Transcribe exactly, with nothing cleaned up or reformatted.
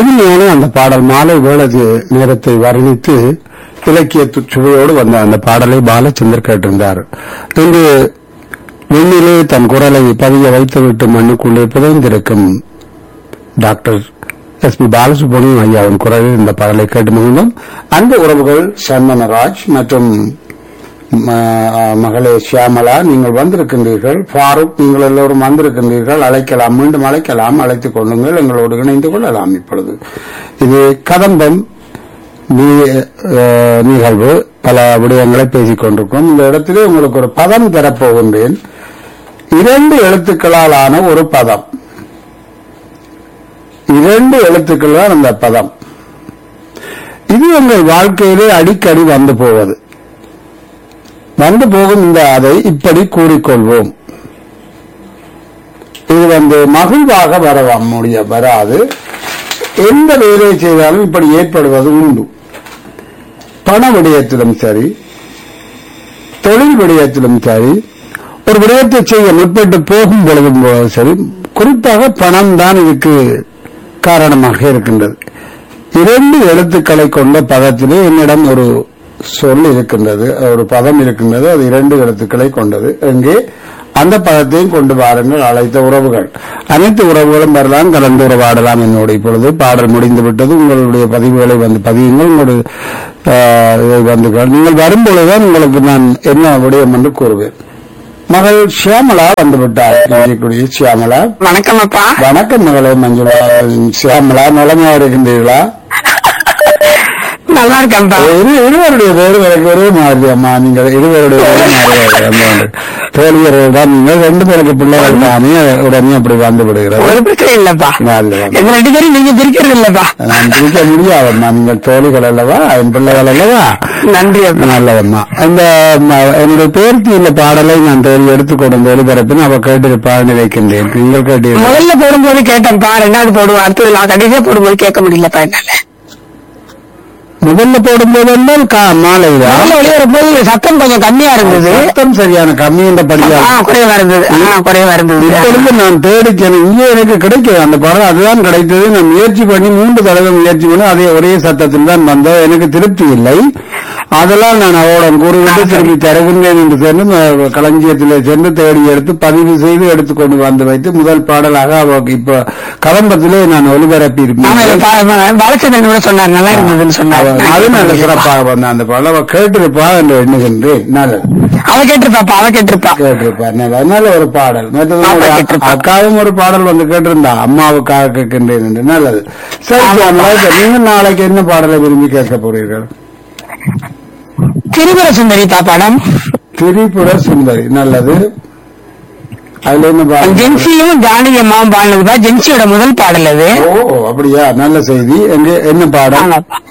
இனிமையான அந்த பாடல் மாலை வேள நேரத்தை வர்ணித்து இலக்கிய சுவையோடு வந்த அந்த பாடலை பாலச்சந்தர் கேட்டிருந்தார். இன்று விண்ணிலே தன் குரலை பதிய வைத்துவிட்டு மண்ணுக்குள்ளே புதைந்திருக்கும் டாக்டர் எஸ் பி பாலசுப்ரமணியம் ஐயாவின் குரலில் இந்த பாடலை கேட்டு மகிழ்ந்தோம். அன்பு உறவுகள் சந்தனராஜ் மற்றும் மகளே ஷியாமலா நீங்கள் வந்திருக்கின்றீர்கள். ஃபாரூக் நீங்கள் எல்லோரும் வந்திருக்கின்றீர்கள். அழைக்கலாம், மீண்டும் அழைக்கலாம். அழைத்துக் கொள்ளுங்கள், எங்களோடு இணைந்து கொள்ளலாம். இப்பொழுது இது கதம்பம் நிகழ்வு, பல விடயங்களை பேசிக் கொண்டிருக்கிறோம். இந்த இடத்திலே உங்களுக்கு ஒரு பதம் தரப்போகின்றேன். இரண்டு எழுத்துக்களால் ஆன ஒரு பதம், இரண்டு எழுத்துக்கள் தான் அந்த பதம். இது எங்கள் வாழ்க்கையிலே அடிக்கடி வந்து போவது, வந்து போகும். இந்த அதை இப்படி கூறிக்கொள்வோம். இது வந்து மகிழ்வாக வர முடிய வராது. எந்த வேலையை செய்தாலும் இப்படி ஏற்படுவது உண்டு. பண விடயத்திலும் சரி, தொழில் விடயத்திலும் சரி, ஒரு விடயத்தை செய்ய முற்பட்டு போகும் பொழுதும் சரி, குறிப்பாக பணம் தான் இதுக்கு காரணமாக இருக்கின்றது. இரண்டு எழுத்துக்களை கொண்ட பதத்திலே என்னிடம் ஒரு சொல் இருக்கின்றது, ஒரு பதம் இருக்கின்றது. அது இரண்டு எழுத்துக்களை கொண்டது. எங்கே அந்த பதத்தையும் கொண்டு வாருங்கள். அழைத்த உறவுகள், அனைத்து உறவுகளும் வரலாம், கலந்து உறவாடலாம். என்னோட இப்பொழுது பாடல் முடிந்து விட்டது. உங்களுடைய பதிவுகளை வந்து பதிவுங்கள். உங்களுடைய வந்து நீங்கள் வரும்பொழுதுதான் உங்களுக்கு நான் என்ன விடயம் என்று கூறுவேன். மகள் ஷியாமலா வந்துவிட்டார். ஷியாமலா, வணக்கம் அப்பா. வணக்கம் மகளே மஞ்சுளா. ஷியாமலா, நலமா இருக்கின்றீர்களா? நல்லா இருக்கேன்ப்பா. இருவருடைய பேரு எனக்கு ஒரே மாதிரி அம்மா. நீங்கள் இருவருடைய பேரு தோழியர்கள் தான். நீங்கள் ரெண்டு பேருக்கு பிள்ளைகள் தானே, உடனே அப்படி வந்து விடுகிறது. ஒரு பிரச்சனை இல்லப்பா. எங்க ரெண்டு பேரும் நீங்க பிரிக்கிறது இல்லப்பா. நான் பிரிக்க முடியாதம்மா. நீங்கள் தோழிகள் அல்லவா, என் பிள்ளைகள் அல்லவா. நன்றி. நல்லதம்மா. இந்த என்னுடைய பேருக்கு இந்த பாடலை நான் தோழி எடுத்துக்கொண்டு ஒளிபரப்பின் அவ கேட்டிருப்பாள் நினைக்கின்றேன். நீங்கள் கேட்டு முதல்ல போடும்போது கேட்டேன்ப்பா, ரெண்டாவது போடுவோம், அடுத்தது நான் கடைசியா போடும்போது கேட்க முடியலப்பா என்னால. முதல்ல போடும்போது மாலையில போது சத்தம் கொஞ்சம் கம்மியா இருந்தது. சத்தம் சரியான கம்மி என்ற படியா குறைவா இருந்தது. குறைவா இருந்தது. இப்பொழுது நான் தேடிச்சேன், இங்கே எனக்கு கிடைக்கிறது அந்த படம். அதுதான் கிடைத்தது. நான் முயற்சி பண்ணி மூன்று தடவை முயற்சி பண்ணி அதே ஒரே சத்தத்தில் தான் வந்த. எனக்கு திருப்தி இல்லை. அதெல்லாம் நான் அவரிடம் கூறிவிட்டு திரும்பி தருகின்றேன் என்று சென்று களஞ்சியத்திலே சென்று தேடி எடுத்து பதிவு செய்து எடுத்துக்கொண்டு வந்து வைத்து முதல் பாடலாக அவருக்கு இப்ப கதம்பத்திலே நான் ஒளிபரப்பி இருப்பேன். சொன்னார், நல்லா இருந்ததுன்னு சொன்னார். அது நல்ல சிறப்பாக வந்த அந்த பாடல் அவ கேட்டிருப்பா என்று எண்ணுகின்றேன். நல்லது, அவ கேட்டிருப்பா அவ கேட்டிருப்பா கேட்டிருப்பா நல்ல ஒரு பாடல். மற்றது அக்காவும் ஒரு பாடல் வந்து கேட்டிருந்தா, அம்மாவுக்காக கேட்கின்றேன் என்று. நல்லது. சரி, நீங்கள் நாளைக்கு என்ன பாடலை விரும்பி கேட்க போறீர்கள்? திரிபுர சுந்தரி பாடம். திரிபுர சுந்தரி, நல்லது. அதுல என்ன பாடல்? ஜென்சியும் ஜானகி அம்மாவும் பாடினதுப்பா. ஜென்சியோட முதல் பாடல் அது. ஓ அப்படியா, நல்ல செய்தி. என்ன பாடல்?